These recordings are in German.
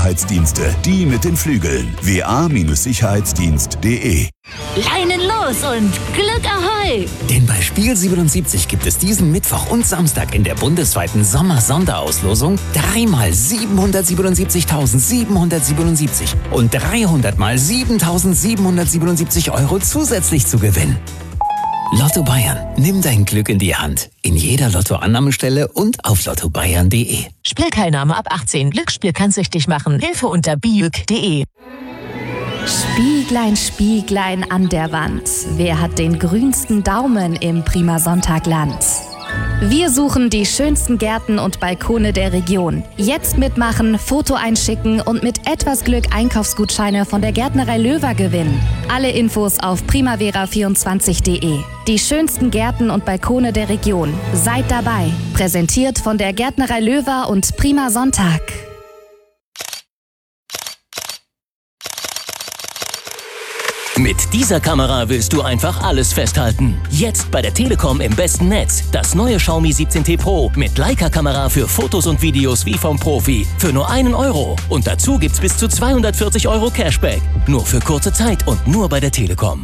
Sicherheitsdienste. Die mit den Flügeln. wa-sicherheitsdienst.de. Leinen los und Glück Ahoi! Denn bei Spiel 77 gibt es diesen Mittwoch und Samstag in der bundesweiten Sommer-Sonderauslosung 3 mal 777.777 und 300 mal 7.777 Euro zusätzlich zu gewinnen. Lotto Bayern. Nimm dein Glück in die Hand. In jeder Lottoannahmestelle und auf lottobayern.de. Spielteilnahme ab 18. Glücksspiel kann süchtig machen. Hilfe unter biück.de. Spieglein, Spieglein an der Wand. Wer hat den grünsten Daumen im Prima Sonntagland? Wir suchen die schönsten Gärten und Balkone der Region. Jetzt mitmachen, Foto einschicken und mit etwas Glück Einkaufsgutscheine von der Gärtnerei Löwer gewinnen. Alle Infos auf primavera24.de. Die schönsten Gärten und Balkone der Region. Seid dabei. Präsentiert von der Gärtnerei Löwer und Prima Sonntag. Mit dieser Kamera willst du einfach alles festhalten. Jetzt bei der Telekom im besten Netz. Das neue Xiaomi 17T Pro mit Leica-Kamera für Fotos und Videos wie vom Profi. Für nur 1 Euro. Und dazu gibt's bis zu 240 Euro Cashback. Nur für kurze Zeit und nur bei der Telekom.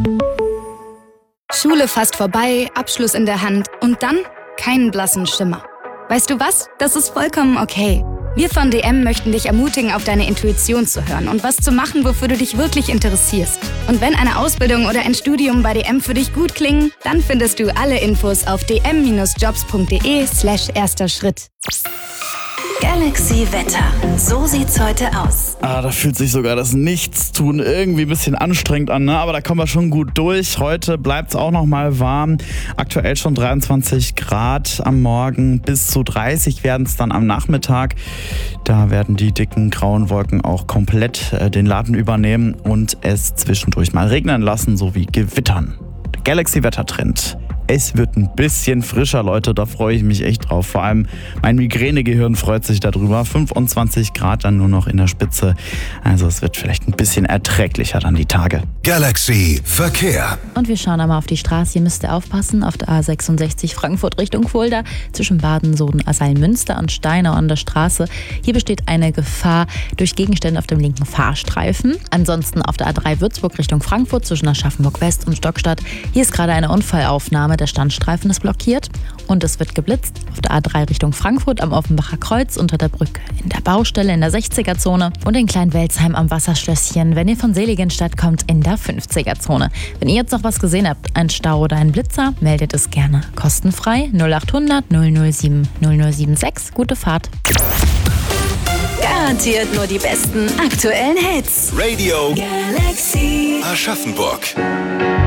Schule fast vorbei, Abschluss in der Hand und dann keinen blassen Schimmer. Weißt du was? Das ist vollkommen okay. Wir von DM möchten dich ermutigen, auf deine Intuition zu hören und was zu machen, wofür du dich wirklich interessierst. Und wenn eine Ausbildung oder ein Studium bei DM für dich gut klingen, dann findest du alle Infos auf dm-jobs.de/erster Schritt. Galaxy Wetter. So sieht's heute aus. Da fühlt sich sogar das Nichtstun irgendwie ein bisschen anstrengend an, ne? Aber da kommen wir schon gut durch. Heute bleibt es auch noch mal warm. Aktuell schon 23 Grad am Morgen. Bis zu 30 werden es dann am Nachmittag. Da werden die dicken grauen Wolken auch komplett den Laden übernehmen und es zwischendurch mal regnen lassen sowie gewittern. Galaxy Wettertrend. Es wird ein bisschen frischer, Leute, da freue ich mich echt drauf. Vor allem mein Migränegehirn freut sich darüber. 25 Grad dann nur noch in der Spitze. Also es wird vielleicht ein bisschen erträglicher dann die Tage. Galaxy Verkehr. Und wir schauen einmal auf die Straße. Ihr müsst aufpassen auf der A66 Frankfurt Richtung Fulda zwischen Baden-Soden, Assalmünster und Steinau an der Straße. Hier besteht eine Gefahr durch Gegenstände auf dem linken Fahrstreifen. Ansonsten auf der A3 Würzburg Richtung Frankfurt zwischen Aschaffenburg West und Stockstadt. Hier ist gerade eine Unfallaufnahme. Der Standstreifen ist blockiert und es wird geblitzt auf der A3 Richtung Frankfurt am Offenbacher Kreuz unter der Brücke in der Baustelle in der 60er-Zone und in Kleinwelzheim am Wasserschlösschen, wenn ihr von Seligenstadt kommt, in der 50er-Zone. Wenn ihr jetzt noch was gesehen habt, ein Stau oder ein Blitzer, meldet es gerne kostenfrei 0800 007 0076. Gute Fahrt. Garantiert nur die besten aktuellen Hits. Radio Galaxy Aschaffenburg.